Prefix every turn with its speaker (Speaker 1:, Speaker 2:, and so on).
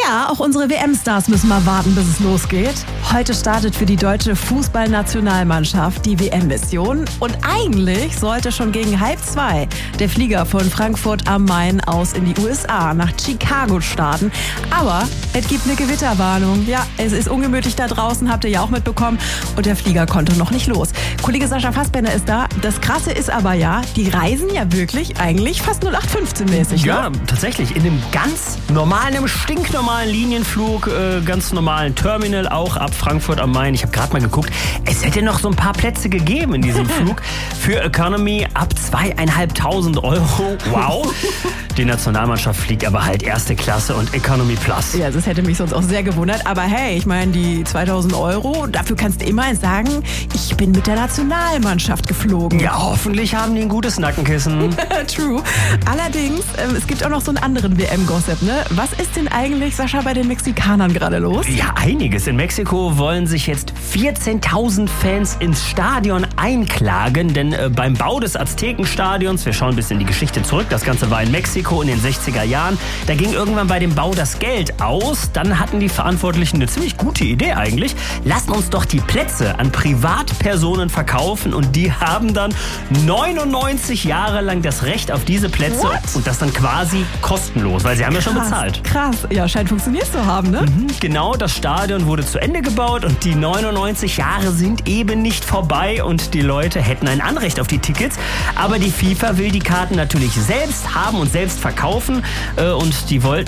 Speaker 1: Ja, auch unsere WM-Stars müssen mal warten, bis es losgeht. Heute startet für die deutsche Fußballnationalmannschaft die WM-Mission. Und eigentlich sollte schon gegen 1:30 der Flieger von Frankfurt am Main aus in die USA nach Chicago starten. Aber es gibt eine Gewitterwarnung. Ja, es ist ungemütlich da draußen, habt ihr ja auch mitbekommen. Und der Flieger konnte noch nicht los. Kollege Sascha Fassbender ist da. Das Krasse ist aber ja, die reisen ja wirklich eigentlich fast 0815-mäßig.
Speaker 2: Ja, tatsächlich. In einem ganz normalen, einem stinknormalen Linienflug, ganz normalen Terminal, auch ab Frankfurt am Main. Ich habe gerade mal geguckt, es hätte noch so ein paar Plätze gegeben in diesem Flug für Economy ab 2.500 Euro. Wow! Die Nationalmannschaft fliegt aber halt erste Klasse und Economy Plus.
Speaker 1: Ja, das hätte mich sonst auch sehr gewundert. Aber hey, ich meine, die 2.000 Euro, dafür kannst du immerhin sagen, ich bin mit der Nationalmannschaft geflogen.
Speaker 2: Ja, hoffentlich haben die ein gutes Nackenkissen.
Speaker 1: True. Allerdings, es gibt auch noch so einen anderen WM-Gossip, ne? Was ist denn eigentlich, Sascha, bei den Mexikanern gerade los?
Speaker 2: Ja, einiges. In Mexiko wollen sich jetzt 14.000 Fans ins Stadion einklagen, denn beim Bau des Aztekenstadions, wir schauen ein bisschen in die Geschichte zurück, das Ganze war in Mexiko in den 60er Jahren, da ging irgendwann bei dem Bau das Geld aus. Dann hatten die Verantwortlichen eine ziemlich gute Idee eigentlich. Lassen uns doch die Plätze an Privatpersonen verkaufen und die haben dann 99 Jahre lang das Recht auf diese Plätze.
Speaker 1: What?
Speaker 2: Und das dann quasi kostenlos, weil sie haben ja schon bezahlt.
Speaker 1: Krass. Ja, scheint funktioniert zu haben, ne?
Speaker 2: Genau, das Stadion wurde zu Ende gebaut und die 99 Jahre sind eben nicht vorbei und die Leute hätten ein Anrecht auf die Tickets. Aber die FIFA will die Karten natürlich selbst haben und selbst verkaufen und die wollten